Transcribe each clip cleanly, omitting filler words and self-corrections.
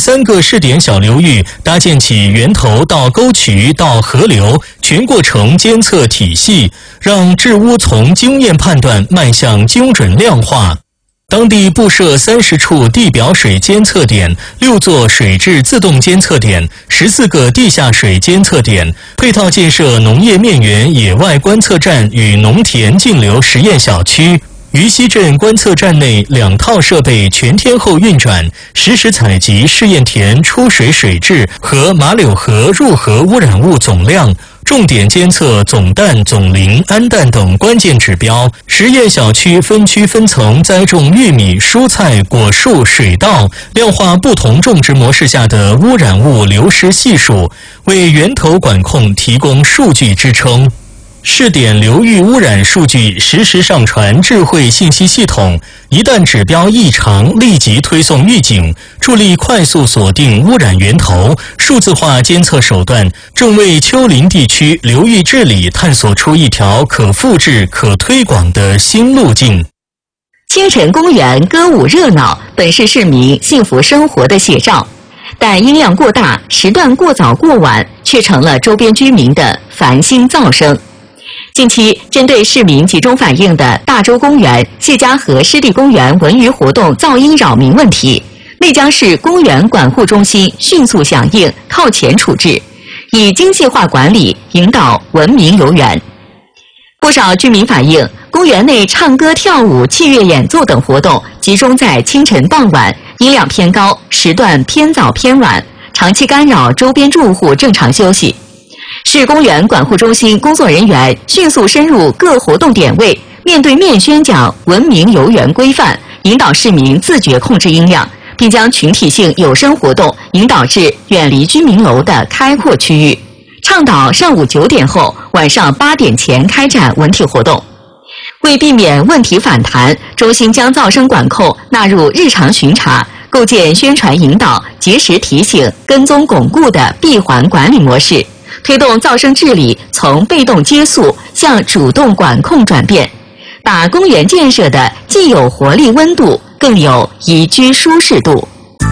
3个试点小流域搭建起源头到沟渠到河流全过程监测体系，让治污从经验判断迈向精准量化。当地布设30处地表水监测点、6座水质自动监测点、14个地下水监测点，配套建设农业面园野外观测站与农田径流实验小区。于西镇观测站内2套设备全天候运转，实时采集试验田出水水质和马柳河入河污染物总量，重点监测总氮、总磷、氨氮等关键指标。实验小区分区分层栽种玉米、蔬菜、果树、水稻，量化不同种植模式下的污染物流失系数，为源头管控提供数据支撑。试点流域污染数据实时上传智慧信息系统，一旦指标异常，立即推送预警，助力快速锁定污染源头。数字化监测手段正为丘陵地区流域治理探索出一条可复制、可推广的新路径。 清晨公园歌舞热闹，本是市民幸福生活的写照，但音量过大、时段过早过晚，却成了周边居民的烦心噪声。近期，针对市民集中反映的大洲公园、谢家河湿地公园文娱活动噪音扰民问题，内江市公园管护中心迅速响应，靠前处置，以精细化管理引导文明游园。不少居民反映，公园内唱歌、跳舞、器乐演奏等活动集中在清晨傍晚，音量偏高，时段偏早偏晚，长期干扰周边住户正常休息。市公园管护中心工作人员迅速深入各活动点位，面对面宣讲文明游园规范，引导市民自觉控制音量，并将群体性有声活动引导至远离居民楼的开阔区域，倡导上午9点后、晚上8点前开展文体活动。为避免问题反弹，中心将噪声管控纳入日常巡查，构建宣传引导、及时提醒、跟踪巩固的闭环管理模式，推动噪声治理从被动接诉向主动管控转变，把公园建设的既有活力温度，更有宜居舒适度。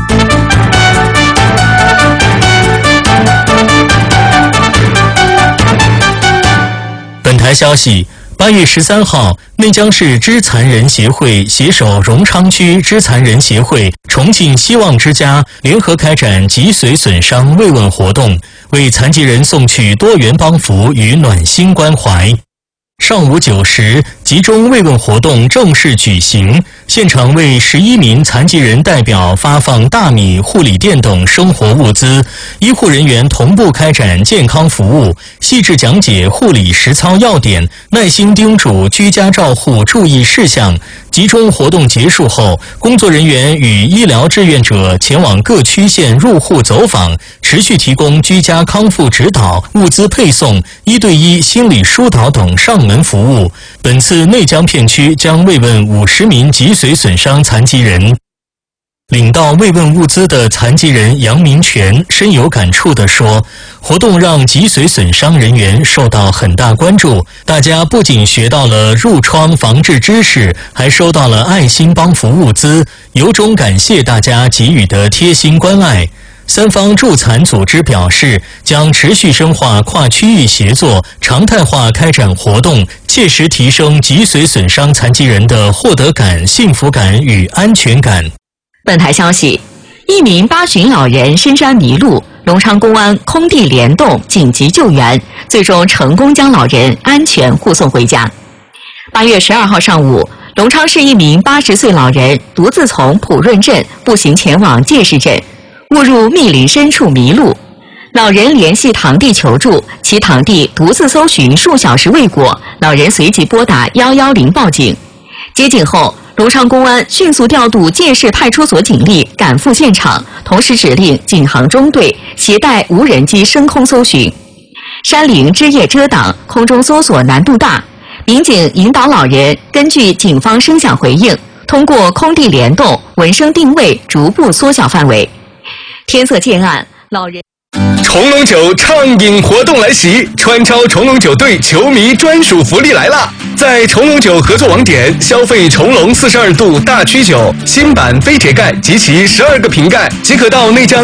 本台消息，8月13号，内江市肢残人协会携手荣昌区肢残人协会、重庆希望之家联合开展脊髓损伤慰问活动，为残疾人送去多元帮扶与暖心关怀。上午9时，集中慰问活动正式举行，现场为11名残疾人代表发放大米、护理垫等生活物资，医护人员同步开展健康服务，细致讲解护理实操要点，耐心叮嘱居家照护注意事项。集中活动结束后，工作人员与医疗志愿者前往各区县入户走访，持续提供居家康复指导、物资配送、1对1心理疏导等上门服务。本次内江片区将慰问50名脊髓损伤残疾人。领到慰问物资的残疾人杨明全深有感触地说，活动让脊髓损伤人员受到很大关注，大家不仅学到了褥疮防治知识，还收到了爱心帮扶物资，由衷感谢大家给予的贴心关爱。3方助残组织表示，将持续深化跨区域协作，常态化开展活动，切实提升脊髓损伤残疾人的获得感、幸福感与安全感。 本台消息，一名8旬老人深山迷路，隆昌公安空地联动紧急救援，最终成功将老人安全护送回家。8月12号上午，隆昌市一名80岁老人独自从普润镇步行前往界市镇，误入密林深处迷路。老人联系堂弟求助，其堂弟独自搜寻数小时未果，老人随即拨打110报警。接警后，隆昌公安迅速调度界市派出所警力赶赴现场，同时指令警航中队携带无人机升空搜寻。山林枝叶遮挡，空中搜索难度大，民警引导老人根据警方声响回应，通过空地联动、闻声定位，逐步缩小范围。天色渐暗，老人。 重龙酒畅饮活动来袭，川超重龙酒队球迷专属福利来了！在重龙酒合作网点消费重龙42度大曲酒新版飞铁盖及其12个瓶盖，即可到内江